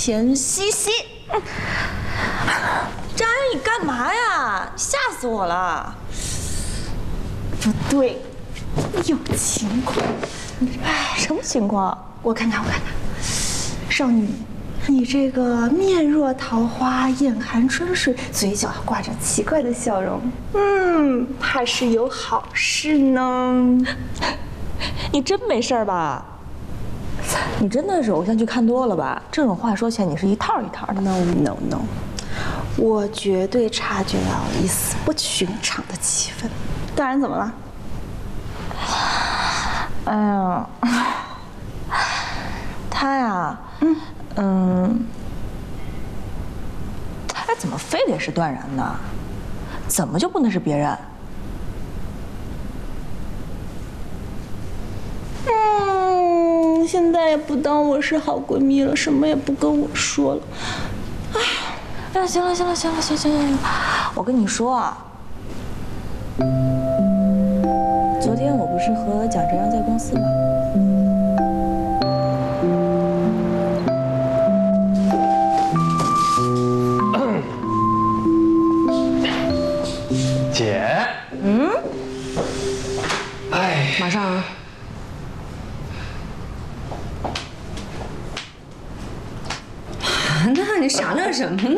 钱西西。张安，你干嘛呀？吓死我了！不对，有情况。哎，什么情况？我看看。少女，你这个面若桃花，眼含春水，嘴角挂着奇怪的笑容，怕是有好事呢。 你真没事吧？你真的是偶像剧看多了吧？这种话说起来，你是一套一套的。 No， 我绝对察觉到一丝不寻常的气氛。当然，怎么了？ 哎呀，他呀，哎，怎么非得是段然呢？怎么就不能是别人？ 现在也不当我是好闺蜜了，什么也不跟我说了。 哎呀，行了，我跟你说啊，昨天我不是和蒋哲阳在公司吗？ 姐，哎， 马上啊。那你傻乐什么呢？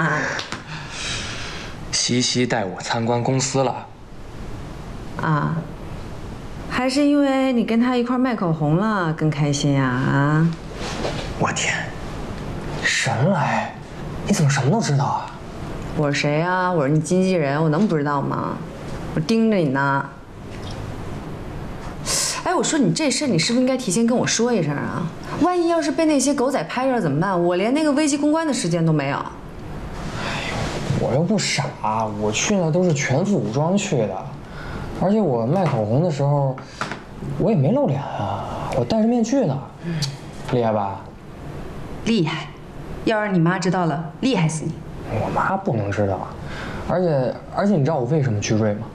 西西带我参观公司了。 啊，还是因为你跟他一块卖口红了更开心呀？啊！ 我天，神来！你怎么什么都知道啊？ 我是谁呀？我是你经纪人，我能不知道吗？我盯着你呢。哎，我说你这事，你是不是应该提前跟我说一声啊？万一要是被那些狗仔拍着怎么办？我连那个危机公关的时间都没有。 我又不傻，我去那都是全副武装去的，而且我卖口红的时候，我也没露脸啊，我戴着面具呢，厉害吧？ 厉害，要是你妈知道了，厉害死你！ 我妈不能知道，而且你知道我为什么去瑞吗？